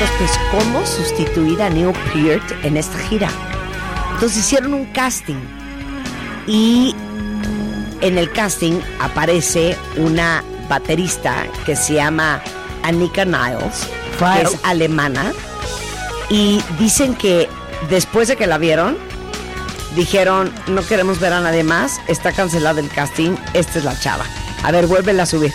Entonces, pues, ¿cómo sustituir a Neil Peart en esta gira? Entonces hicieron un casting y en el casting aparece una baterista que se llama Annika Niles, que es alemana, y dicen que después de que la vieron, dijeron, no queremos ver a nadie más, está cancelado el casting, esta es la chava. A ver, vuélvela a subir.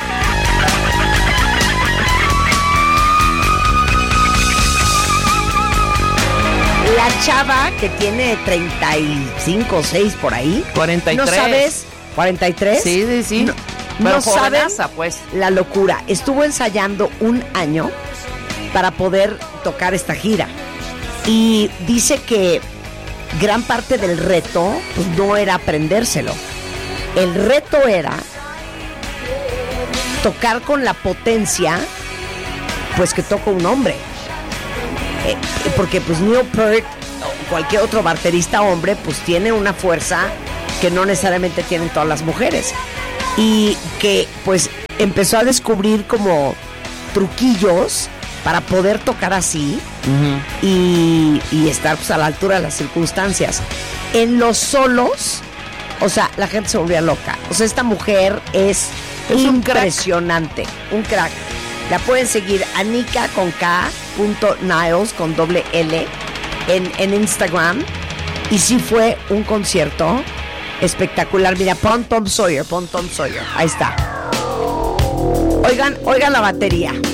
La chava que tiene 35, 6 por ahí. 43. ¿No sabes? ¿43? Sí. No saben pues. la locura. Estuvo ensayando un año para poder tocar esta gira. Y dice que gran parte del reto pues, no era aprendérselo. El reto era tocar con la potencia pues que toca un hombre. Porque pues Neil Peart o cualquier otro baterista hombre pues tiene una fuerza que no necesariamente tienen todas las mujeres, y que pues empezó a descubrir como truquillos para poder tocar así y estar pues a la altura de las circunstancias. En los solos, o sea, la gente se volvía loca. O sea, esta mujer es impresionante, un crack. La pueden seguir Annika con K.Niles con doble L en Instagram. Y sí fue un concierto espectacular. Mira, pon Tom Sawyer. Ahí está. Oigan la batería.